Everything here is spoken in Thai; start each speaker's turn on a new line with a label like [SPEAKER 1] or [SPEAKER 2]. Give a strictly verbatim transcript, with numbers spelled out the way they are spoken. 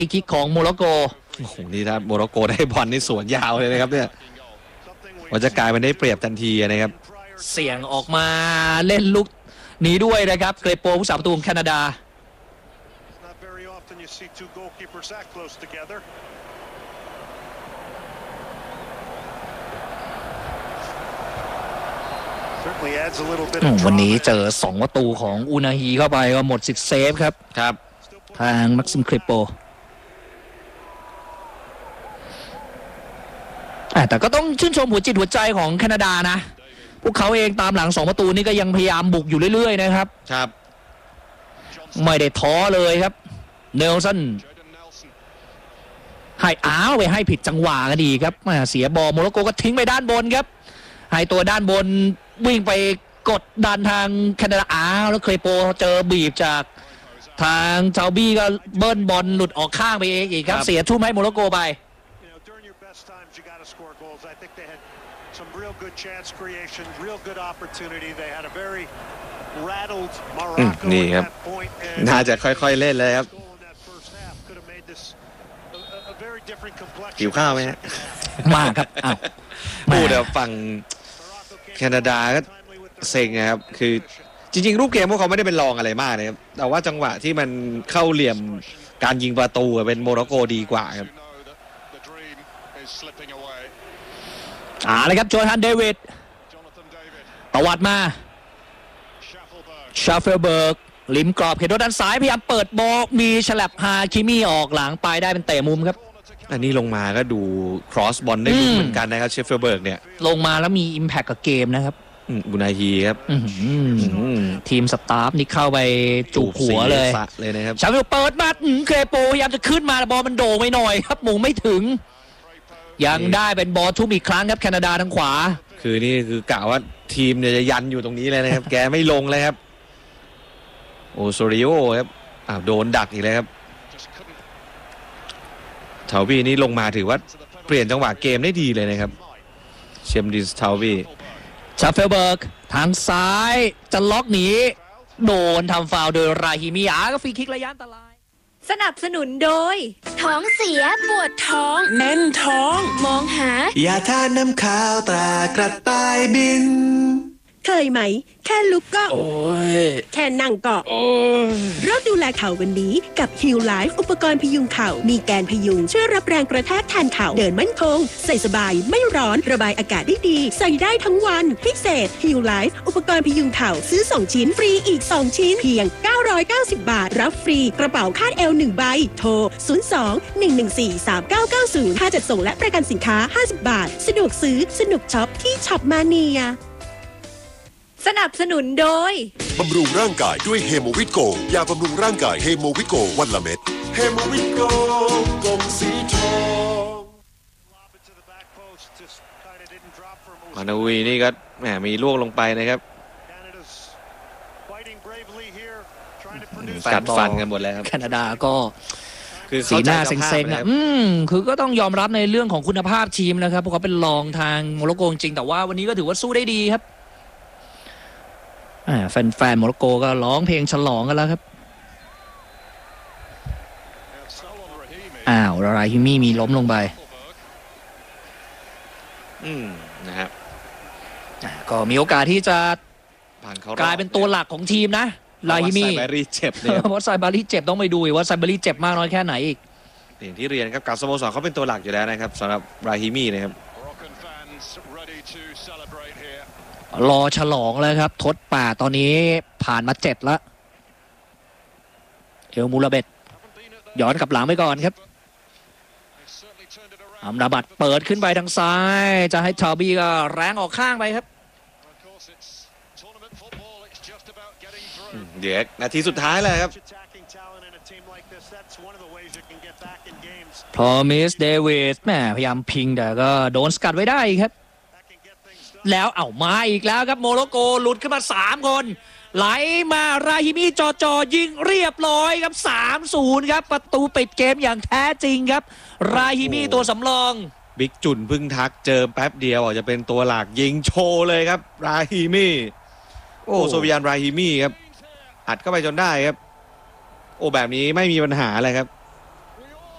[SPEAKER 1] ฟรีคิกของโมร็อกโก
[SPEAKER 2] โอ้โหนี่ถ้าโมร็อกโกได้บอลนี่สวนยาวเลยนะครับเนี่ยมันจะกลายเป็นได้เปรียบทันทีนะครับ
[SPEAKER 1] เสี่ยงออกมาเล่นลุกหนีด้วยนะครับเกรโปผู้สาประตูของแคนาดาวันนี้เจอสองประตูของอูนาฮีเข้าไปก็หมดสิทธิ์เซฟครับ
[SPEAKER 2] ครับ
[SPEAKER 1] ทางแม็กซิมเกรโปแต่ก็ต้องชื่นชมหัวจิตหัวใจของแคนาดานะพวกเขาเองตามหลังสองประตูนี่ก็ยังพยายามบุกอยู่เรื่อยๆนะครับ
[SPEAKER 2] ครับ
[SPEAKER 1] ไม่ได้ท้อเลยครับเนลสันให้อ้าวไปให้ผิดจังหวะก็ดีครับเสียบอลโมร็อกโกก็ทิ้งไปด้านบนครับให้ตัวด้านบนวิ่งไปกดดันทางแคนาดาอ้าวแล้วเคยโปเจอบีบจากทางเจ้าบี้ก็เบิ้ลบอลหลุดออกข้างไปเองอีกครับเสียทุ่มให้โมร็อกโกไป
[SPEAKER 3] some real good chance creation, real good opportunity. They had a very rattled Morocco at that point.
[SPEAKER 2] น่าจะค่อยๆเล่นเลยครับหิวข้าวไหมฮะ
[SPEAKER 1] มากครับอ้าว
[SPEAKER 2] พูดเดี๋ยวฝั่งแคนาดาก็เซ็งนะครับคือจริงๆรูปเกมพวกเขาไม่ได้เป็นรองอะไรมากนะครับแต่ว่าจังหวะที่มันเข้าเหลี่ยมการยิงประตูเป็นโมร็อกโกดีกว่าครับ
[SPEAKER 1] อ่าเลยครับโจฮันเดวิดตวัดมาชาเฟลเบิร์กลิมกรอบเขตโดนด้านซ้ายพยายามเปิดบอลมีฉลับฮาคิมี่ออกหลังไปได้เป็นเตะมุมครับ
[SPEAKER 2] อันนี้ลงมาก็ดูครอสบอลได้ดีเหมือนกันนะครับเชฟเฟลเบิร์กเนี่ย
[SPEAKER 1] ลงมาแล้วมีอิมแพคกับเกมนะครับ
[SPEAKER 2] บุนาฮีครับ
[SPEAKER 1] ทีมสตาฟนี่เข้าไปจูบหัวเลย
[SPEAKER 2] เลยนะครับ
[SPEAKER 1] ชาเฟลเปิดมาเกรโปพยายามจะขึ้นมาบอลมันโด่งไปหน่อยครับหมูไม่ถึงยังได้เป็นบอลทุ่มอีกครั้งครับแคนาดาทางขวา
[SPEAKER 2] คือนี่คือกะว่าทีมเนี่ยจะยันอยู่ตรงนี้เลยนะครับ แกไม่ลงเลยครับโอโซริโอครับอ้าวโดนดักอีกแล้วครับทาวบี้นี่ลงมาถือว่าเปลี่ยนจังหวะเกมได้ดีเลยนะครับเชมดิสทาวบี้
[SPEAKER 1] ชาเฟลเบิร์กทางซ้ายจะล็อกหนีโดนทำฟาวล์โดยราฮิมิอาก็ฟรีคิกระยะอันตราย
[SPEAKER 4] สนับสนุนโดยท้องเสียปวดท้องแน่นท้องมองหาย
[SPEAKER 5] าทาน้ำขาวตรากระต่ายบิน
[SPEAKER 6] เคยไหมแค่ลุกก็
[SPEAKER 1] โอ้ย
[SPEAKER 6] แค่นั่งก็
[SPEAKER 1] โอ้
[SPEAKER 6] ยเริ่มดูแลเข่าวันนี้กับ Heal Life อุปกรณ์พยุงเข่ามีแกนพยุงช่วยรับแรงกระแทกแทนเข่าเดินมั่นคงใส่สบายไม่ร้อนระบายอากาศได้ดีใส่ได้ทั้งวันพิเศษ Heal Life อุปกรณ์พยุงเข่าซื้อสองชิ้นฟรีอีกสองชิ้นเพียงเก้าร้อยเก้าสิบบาทรับฟรีกระเป๋าคาดเอวหนึ่งใบโทรศูนย์ สอง หนึ่ง หนึ่ง สี่ สาม เก้า เก้า ศูนย์ค่าจัดส่งและประกันสินค้าห้าสิบบาทสะดวกซื้อสนุกช็อปที่ช็อปมาเนีย
[SPEAKER 4] สนับสนุนโดย
[SPEAKER 5] บำรุงร่างกายด้วยเฮโมวิตโกยาบำรุงร่างกายเฮโมวิตโกวันละเม็ดเฮโมวิตโกกลมสีทอง
[SPEAKER 2] มานาวีนี่ก็แหมมีล่วงลงไปนะครับกัดฟันกันหมดแล้วครับ
[SPEAKER 1] แคนาดาก็คือสีหน้าเซ็งๆอ่ะอืมคือก็ต้องยอมรับในเรื่องของคุณภาพทีมนะครับพวกเขาเป็นรองทางโมร็อกโกจริงแต่ว่าวันนี้ก็ถือว่าสู้ได้ดีครับแฟนๆโมร็อกโกก็ร้องเพลงฉลองกันแล้วครับอ้าวราฮิมี่มีล้มลงไป
[SPEAKER 2] อืมนะครับ
[SPEAKER 1] ก็มีโอกาสที่จะกลายเป็นตัวหลักของทีมนะราฮิมี่
[SPEAKER 2] ไซบารีเจ็บเนี่ย
[SPEAKER 1] ว่าไซบารีเจ็บต้องไปดูว่าไซบารีเจ็บมากน้อยแค่ไหนอีก
[SPEAKER 2] อย่างที่เรียนครับกับสโมสรเขาเป็นตัวหลักอยู่แล้วนะครับสำหรับราฮิมี่นะครับ
[SPEAKER 1] รอฉลองแล้วครับทดป่าตอนนี้ผ่านมาเจ็ดแล้วเอลมูราเบตย้อนกลับหลังไปก่อนครับอัมราบัตเปิดขึ้นไปทางซ้ายจะให้ทาวบี้ก็แรงออกข้างไปครับ
[SPEAKER 2] เดี๋ยวนาทีสุดท้ายเลยครับ
[SPEAKER 1] พอมิสเดวิสแหมพยายามพิงแต่ก็โดนสกัดไว้ได้ครับแล้วเอามาอีกแล้วครับโมร็อกโกหลุดขึ้นมาสามคนไหลมาราฮิมีจอจอยิงเรียบร้อยครับ สาม ศูนย์ ครับประตูปิดเกมอย่างแท้จริงครับราฮิมีตัวสำรอง
[SPEAKER 2] บิ๊กจุนพึ่งทักเจอแป๊บเดียวอาจจะเป็นตัวหลักยิงโชว์เลยครับราฮิมีโอ้โซเวียนราฮิมีครับอัดเข้าไปจนได้ครับโอ้แบบนี้ไม่มีปัญหาเลยครับ